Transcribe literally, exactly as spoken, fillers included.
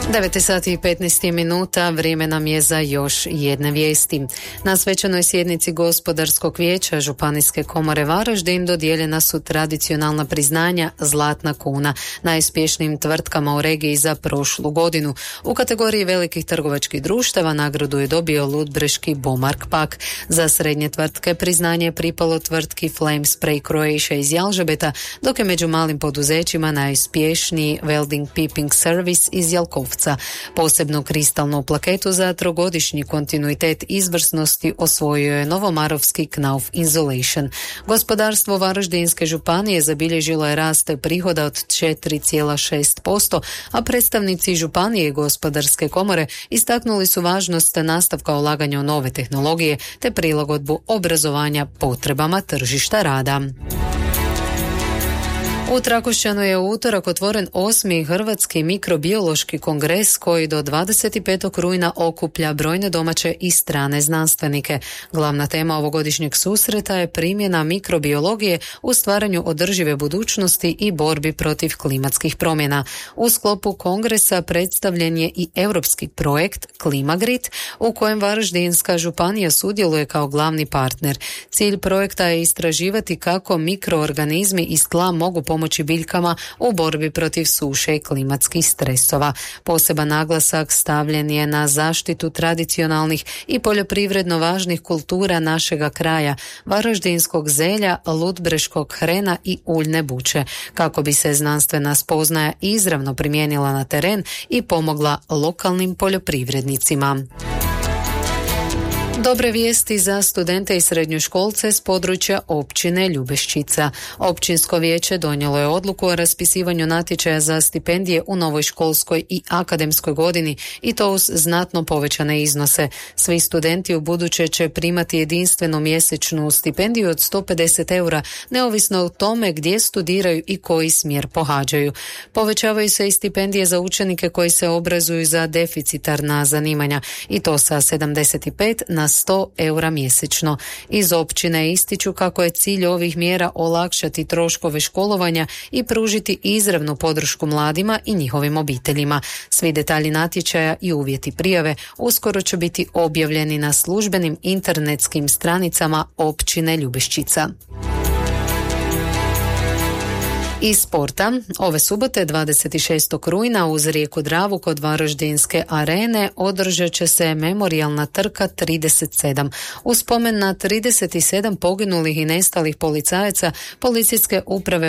devet sati i petnaest minuta, vrijeme nam je za još jedne vijesti. Na svečanoj sjednici Gospodarskog vijeća Županijske komore Varaždin dodijeljena su tradicionalna priznanja Zlatna kuna najuspješnijim tvrtkama u regiji za prošlu godinu. U kategoriji velikih trgovačkih društava nagradu je dobio Ludbreški Bomark Pak. Za srednje tvrtke priznanje je pripalo tvrtki Flame Spray Croatia iz Jalžabeta, dok je među malim poduzećima najuspješniji Welding Piping Service iz Jalkovca. Posebnu kristalnu plaketu za trogodišnji kontinuitet izvrsnosti osvojio je novomarovski Knauf Insulation. Gospodarstvo Varaždinske županije zabilježilo je rast prihoda od četiri zarez šest posto, a predstavnici županije i Gospodarske komore istaknuli su važnost nastavka ulaganja u nove tehnologije te prilagodbu obrazovanja potrebama tržišta rada. U Trakošćanu je u utorak otvoren osmi Hrvatski mikrobiološki kongres koji do dvadeset petog rujna okuplja brojne domaće i strane znanstvenike. Glavna tema ovogodišnjeg susreta je primjena mikrobiologije u stvaranju održive budućnosti i borbi protiv klimatskih promjena. U sklopu kongresa predstavljen je i europski projekt Klimagrit u kojem Varaždinska županija sudjeluje kao glavni partner. Cilj projekta je istraživati kako mikroorganizmi iz tla mogu pomoći pomoći biljkama u borbi protiv suše i klimatskih stresova. Poseban naglasak stavljen je na zaštitu tradicionalnih i poljoprivredno važnih kultura našega kraja, varaždinskog zelja, ludbreškog hrena i uljne buće, kako bi se znanstvena spoznaja izravno primijenila na teren i pomogla lokalnim poljoprivrednicima. Dobre vijesti za studente i srednjoškolce s područja općine Ljubeščica. Općinsko vijeće donijelo je odluku o raspisivanju natječaja za stipendije u novoj školskoj i akademskoj godini i to uz znatno povećane iznose. Svi studenti u buduće će primati jedinstvenu mjesečnu stipendiju od sto pedeset eura, neovisno o tome gdje studiraju i koji smjer pohađaju. Povećavaju se i stipendije za učenike koji se obrazuju za deficitarna zanimanja i to sa sedamdeset pet na sto eura mjesečno. Iz općine ističu kako je cilj ovih mjera olakšati troškove školovanja i pružiti izravnu podršku mladima i njihovim obiteljima. Svi detalji natječaja i uvjeti prijave uskoro će biti objavljeni na službenim internetskim stranicama općine Ljubeščica. Iz sporta, ove subote dvadeset šestog rujna uz rijeku Dravu kod Varaždinske arene održat će se memorijalna trka trideset sedam. U spomen na trideset sedam poginulih i nestalih policajaca Policijske uprave